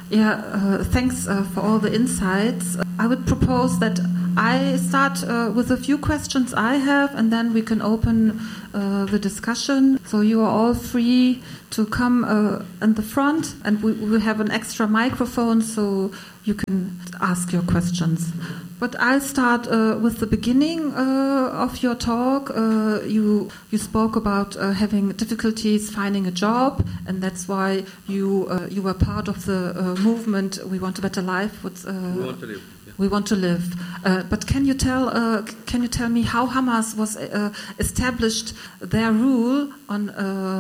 Thanks for all the insights. I would propose that I start with a few questions I have, and then we can open the discussion. So you are all free to come in the front, and we will have an extra microphone so you can ask your questions. But I'll start with the beginning of your talk. You spoke about having difficulties finding a job, and that's why you were part of the movement. We want a better life. We want to live. Yeah. We want to live. But can you tell me how Hamas was established their rule on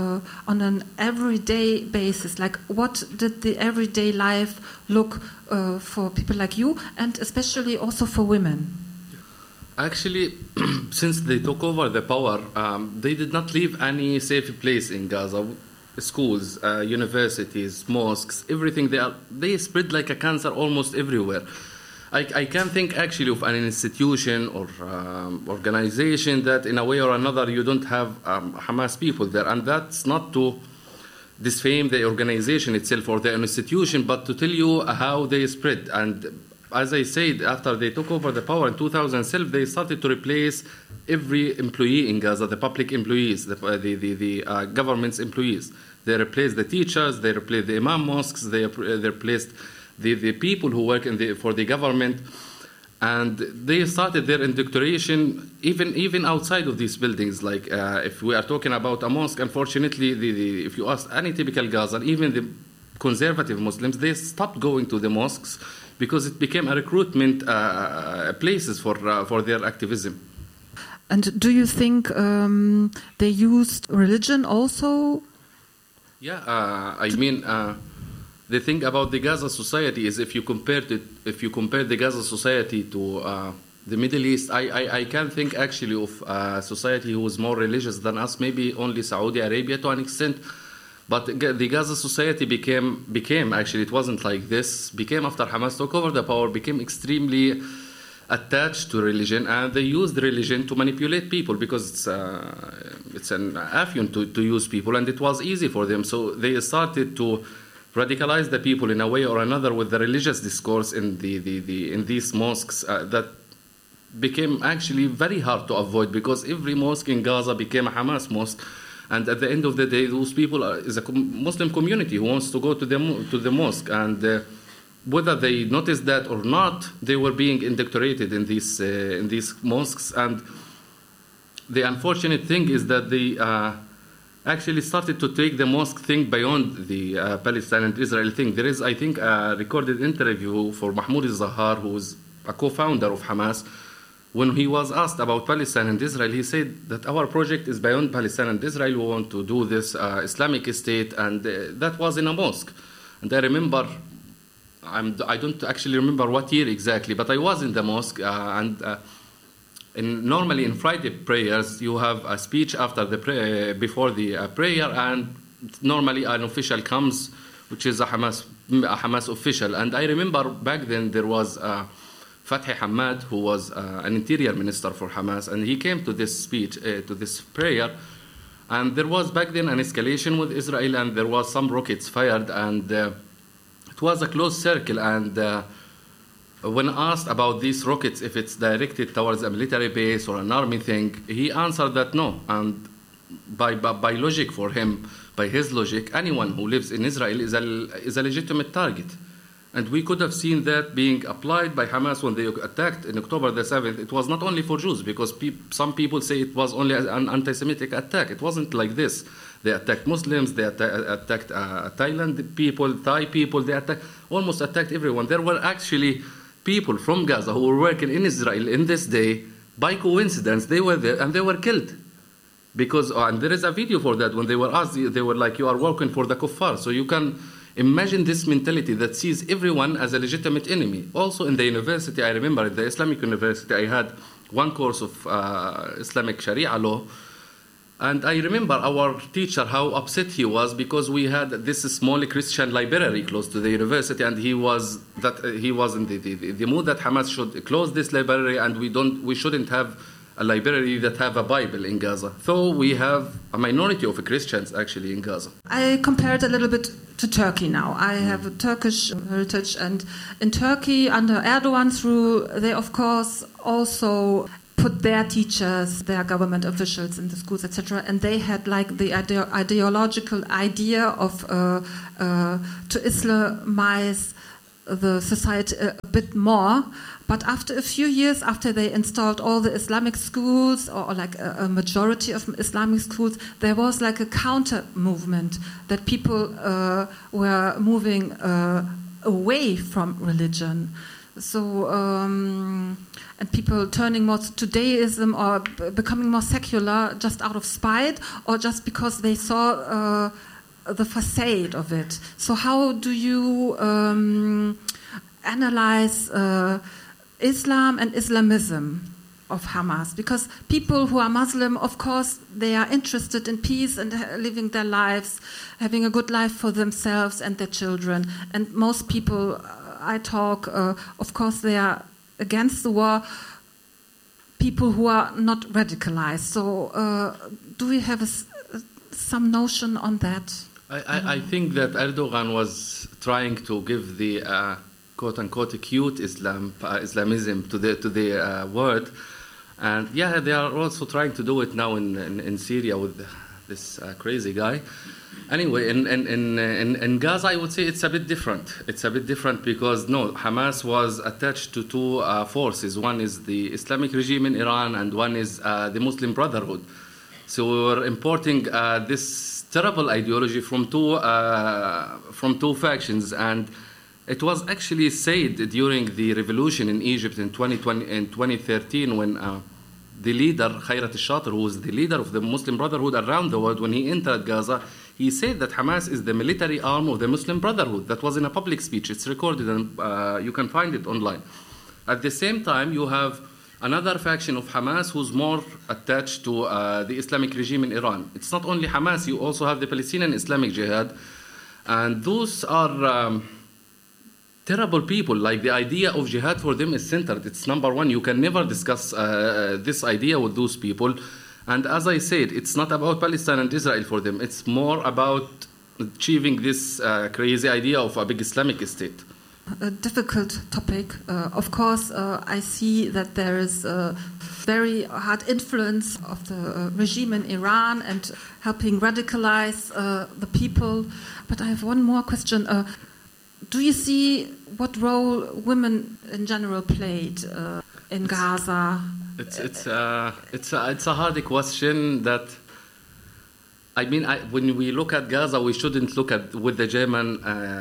an everyday basis? Like, what did the everyday life look for people like you, and especially also for women? Actually, since they took over the power, they did not leave any safe place in Gaza. Schools, universities, mosques, everything. They spread like a cancer almost everywhere. I can't think actually of an institution or organization that in a way or another you don't have Hamas people there. And that's not to disfame the organization itself or the institution, but to tell you how they spread. And as I said, after they took over the power in 2007, they started to replace every employee in Gaza, the public employees, the government's employees. They replaced the teachers, they replaced the imam mosques, they replaced the people who work for the government, and they started their indoctrination even outside of these buildings. Like if we are talking about a mosque, unfortunately, if you ask any typical Gazan, even the conservative Muslims, they stopped going to the mosques because it became a recruitment places for their activism. And do you think they used religion also? Yeah, I mean. The thing about the Gaza society is if you compare the Gaza society to the Middle East, I can think actually of a society who is more religious than us, maybe only Saudi Arabia to an extent. But the Gaza society became actually, it wasn't like this, became after Hamas took over the power, became extremely attached to religion, and they used religion to manipulate people because it's an affion to use people, and it was easy for them. So they started to radicalize the people in a way or another with the religious discourse in in these mosques that became actually very hard to avoid because every mosque in Gaza became a Hamas mosque, and at the end of the day, those people is a Muslim community who wants to go to the mosque, and whether they noticed that or not, they were being indoctrinated in these mosques. And the unfortunate thing is that they actually started to take the mosque thing beyond the Palestine and Israel thing. There is, I think, a recorded interview for Mahmoud al-Zahar, who is a co-founder of Hamas. When he was asked about Palestine and Israel, he said that our project is beyond Palestine and Israel. We want to do this Islamic state, and that was in a mosque. And I remember, I don't actually remember what year exactly, but I was in the mosque, normally in Friday prayers, you have a speech after before the prayer, and normally an official comes, which is a Hamas official. And I remember back then there was Fathi Hamad, who was an interior minister for Hamas, and he came to this speech, to this prayer, and there was back then an escalation with Israel, and there was some rockets fired, and it was a closed circle, and when asked about these rockets, if it's directed towards a military base or an army thing, he answered that no. And by logic for him, by his logic, anyone who lives in Israel is a legitimate target. And we could have seen that being applied by Hamas when they attacked in October the 7th. It was not only for Jews, because some people say it was only an anti-Semitic attack. It wasn't like this. They attacked Muslims, they attacked Thailand people, Thai people, they almost attacked everyone. There were actually people from Gaza who were working in Israel in this day. By coincidence, they were there and they were killed. And there is a video for that. When they were asked, they were like, you are working for the kuffar. So you can imagine this mentality that sees everyone as a legitimate enemy. Also in the university, I remember at the Islamic University, I had one course of Islamic Sharia law. And I remember our teacher, how upset he was because we had this small Christian library close to the university, and he was in the mood that Hamas should close this library, and we shouldn't have a library that have a Bible in Gaza. So we have a minority of Christians actually in Gaza. I compared a little bit to Turkey now. I have a Turkish heritage, and in Turkey, under Erdogan's rule, they of course also put their teachers, their government officials in the schools, etc. And they had like the ideological idea of to Islamize the society a bit more. But after a few years, after they installed all the Islamic schools, or like a majority of Islamic schools, there was like a counter movement that people were moving away from religion. So, and people turning more to Judaism or becoming more secular just out of spite, or just because they saw the facade of it. So how do you analyze Islam and Islamism of Hamas? Because people who are Muslim, of course, they are interested in peace and living their lives, having a good life for themselves and their children. And most people I talk, of course, they are against the war, people who are not radicalized. So do we have some notion on that? I think that Erdogan was trying to give the quote-unquote cute Islamism to the word, and yeah, they are also trying to do it now in Syria with this crazy guy. Anyway, in Gaza, I would say it's a bit different. It's a bit different because Hamas was attached to two forces. One is the Islamic regime in Iran, and one is the Muslim Brotherhood. So we were importing this terrible ideology from two factions, and it was actually said during the revolution in Egypt in 2013 when the leader, Khayrat al-Shatir, who was the leader of the Muslim Brotherhood around the world, when he entered Gaza, he said that Hamas is the military arm of the Muslim Brotherhood. That was in a public speech. It's recorded and you can find it online. At the same time, you have another faction of Hamas who's more attached to the Islamic regime in Iran. It's not only Hamas, you also have the Palestinian Islamic Jihad. And those are terrible people. Like, the idea of jihad for them is centered. It's number one. You can never discuss this idea with those people. And as I said, it's not about Palestine and Israel for them. It's more about achieving this crazy idea of a big Islamic state. A difficult topic. Of course, I see that there is a very hard influence of the regime in Iran and helping radicalize the people. But I have one more question. Do you see what role women in general played in Gaza? It's a hard question that, I mean, when we look at Gaza, we shouldn't look at with the German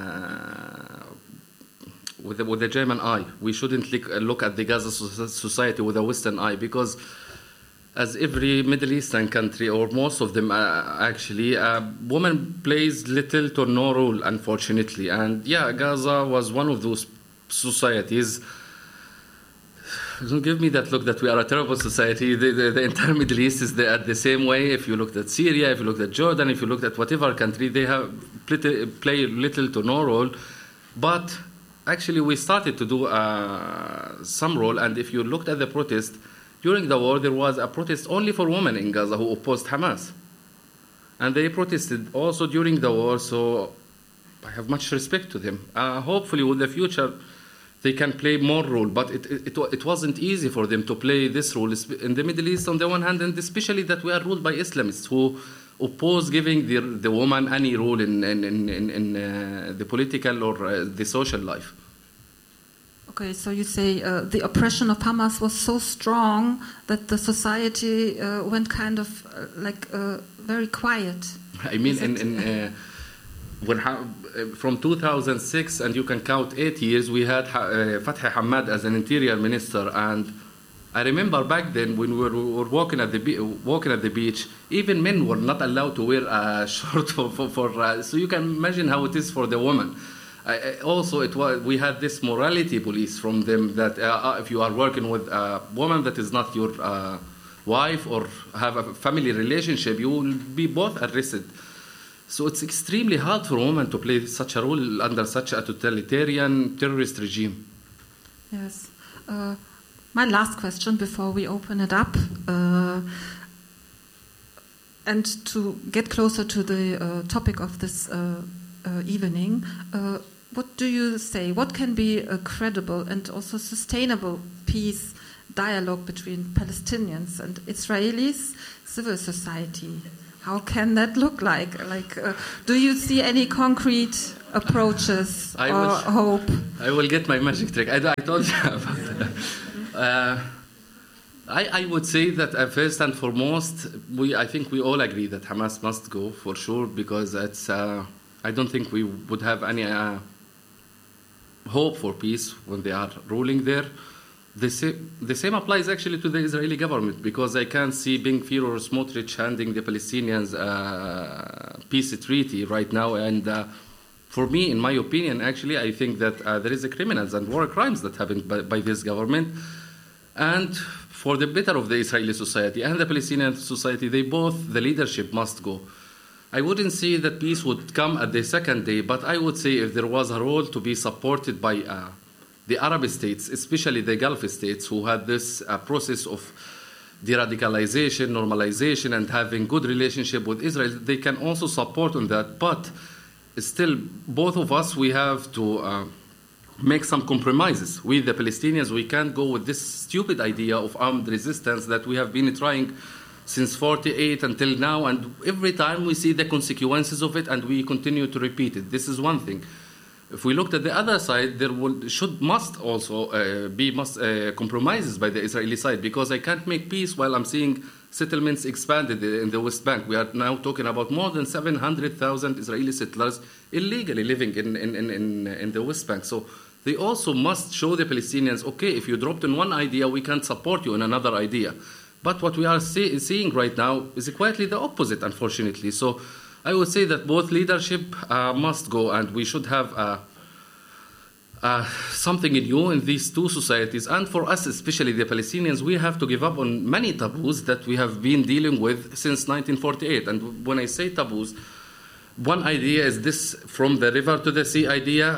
with the German eye. We shouldn't look at the Gaza society with a Western eye, because as every Middle Eastern country, or most of them actually, woman plays little to no role, unfortunately. And yeah, Gaza was one of those societies. Don't give me that look that we are a terrible society. The entire Middle East is the same way. If you looked at Syria, if you looked at Jordan, if you looked at whatever country, they have play little to no role. But actually, we started to do some role. And if you looked at the protest, during the war, there was a protest only for women in Gaza who opposed Hamas. And they protested also during the war, so I have much respect to them. Hopefully, with the future, they can play more role, but it wasn't easy for them to play this role in the Middle East on the one hand, and especially that we are ruled by Islamists who oppose giving the woman any role in the political or the social life. Okay, so you say the oppression of Hamas was so strong that the society went kind of very quiet. I mean, from 2006, and you can count 8 years, we had Fathi Hamad as an interior minister, and I remember back then when we were walking at the beach, even men were not allowed to wear a short so you can imagine how it is for the woman. We had this morality police from them that if you are working with a woman that is not your wife or have a family relationship, you will be both arrested. So it's extremely hard for women to play such a role under such a totalitarian terrorist regime. Yes. My last question before we open it up, and to get closer to the topic of this evening, what do you say? What can be a credible and also sustainable peace dialogue between Palestinians and Israelis, civil society? How can that look like? Do you see any concrete approaches or hope? I will get my magic trick. I told you about that. I would say that first and foremost, I think we all agree that Hamas must go for sure, because it's. I don't think we would have any hope for peace when they are ruling there. The same applies actually to the Israeli government, because I can't see Ben-Gvir or Smotrich handing the Palestinians peace treaty right now. And for me, in my opinion, actually, I think that there is criminals and war crimes that happened by this government. And for the better of the Israeli society and the Palestinian society, the leadership must go. I wouldn't say that peace would come at the second day, but I would say if there was a role to be supported by the Arab states, especially the Gulf states, who had this process of de-radicalization, normalization, and having good relationship with Israel, they can also support on that. But still, both of us, we have to make some compromises. We, the Palestinians, we can't go with this stupid idea of armed resistance that we have been trying since 1948 until now, and every time we see the consequences of it and we continue to repeat it. This is one thing. If we looked at the other side, there must also be compromises by the Israeli side, because I can't make peace while I'm seeing settlements expanded in the West Bank. We are now talking about more than 700,000 Israeli settlers illegally living in the West Bank. So they also must show the Palestinians, okay, if you dropped in one idea, we can't support you in another idea. But what we are seeing right now is quietly the opposite, unfortunately. So I would say that both leadership must go, and we should have something new in these two societies. And for us, especially the Palestinians, we have to give up on many taboos that we have been dealing with since 1948. And when I say taboos, one idea is this from the river to the sea idea,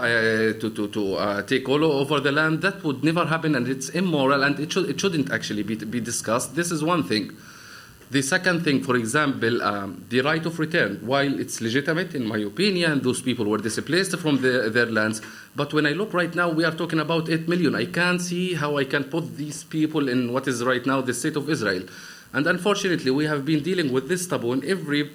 to take all over the land. That would never happen, and it's immoral, and it shouldn't actually be discussed. This is one thing. The second thing, for example, the right of return. While it's legitimate, in my opinion, those people were displaced from their lands. But when I look right now, we are talking about 8 million. I can't see how I can put these people in what is right now the state of Israel. And unfortunately, we have been dealing with this taboo in every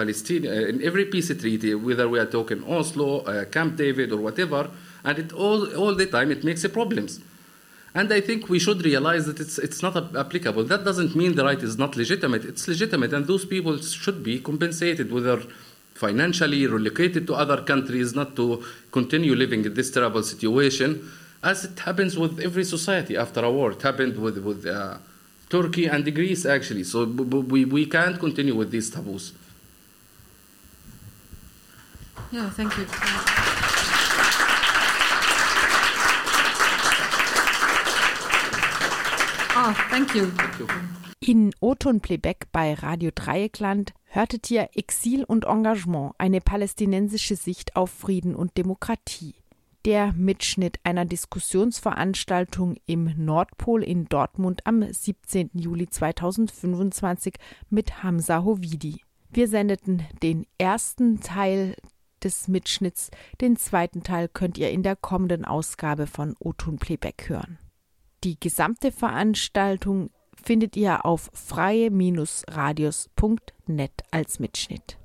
peace treaty, whether we are talking Oslo, Camp David, or whatever, and all the time it makes problems. And I think we should realize that it's not applicable. That doesn't mean the right is not legitimate. It's legitimate, and those people should be compensated, whether financially, relocated to other countries, not to continue living in this terrible situation, as it happens with every society after a war. It happened with Turkey and Greece, actually. So we can't continue with these taboos. Yeah, thank you. Oh, thank you. In O-Ton Playback bei Radio Dreieckland hörtet ihr Exil und Engagement, eine palästinensische Sicht auf Frieden und Demokratie. Der Mitschnitt einer Diskussionsveranstaltung im Nordpol in Dortmund am 17. Juli 2025 mit Hamza Hovidi. Wir sendeten den ersten Teil des Mitschnitts. Den zweiten Teil könnt ihr in der kommenden Ausgabe von O-Ton Playback hören. Die gesamte Veranstaltung findet ihr auf freie-radios.net als Mitschnitt.